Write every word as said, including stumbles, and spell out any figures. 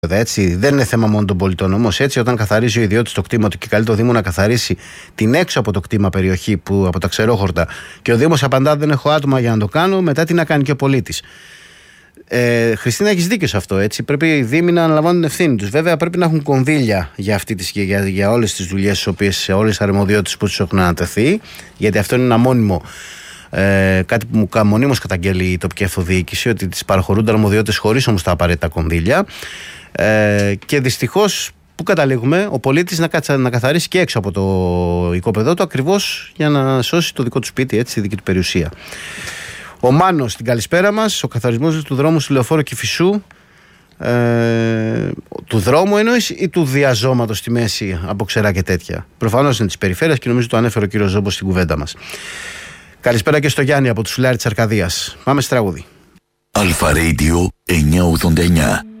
Έτσι. Δεν είναι θέμα μόνο των πολιτών. Όμως, έτσι, όταν καθαρίζει ο ιδιώτης το κτήμα του και καλεί το Δήμο να καθαρίσει την έξω από το κτήμα περιοχή, που, από τα ξερόχορτα, και ο Δήμος απαντά: δεν έχω άτομα για να το κάνω, μετά τι να κάνει και ο πολίτης. Ε, Χριστίνα, έχεις δίκιο σε αυτό. Έτσι. Πρέπει οι Δήμοι να αναλαμβάνουν την ευθύνη τους. Βέβαια, πρέπει να έχουν κονδύλια για, αυτή τις, για, για όλες τις δουλειές, σε όλες τις αρμοδιότητες που τους έχουν ανατεθεί, γιατί αυτό είναι ένα μόνιμο. Ε, κάτι που μου μονίμως καταγγέλει η τοπική αυτοδιοίκηση, ότι τις παραχωρούνται αρμοδιότητες χωρίς όμως τα απαραίτητα κονδύλια. Ε, και δυστυχώς που καταλήγουμε, ο πολίτης να, κάτσα, να καθαρίσει και έξω από το οικόπεδό του, ακριβώς για να σώσει το δικό του σπίτι, έτσι, τη δική του περιουσία. Ο Μάνος, την καλησπέρα μας. Ο καθαρισμός του δρόμου του Λεωφόρου Κηφισού, ε, του δρόμου εννοείς ή του διαζώματος στη μέση από ξερά και τέτοια? Προφανώς είναι της περιφέρειας και νομίζω το ανέφερε ο κύριος Ζόμπος στην κουβέντα μας. Καλησπέρα και στο Γιάννη από του Σουλάρι της Αρκαδίας. Πάμε στη τραγούδι. Αλφα Radio εννιακόσια ογδόντα εννιά.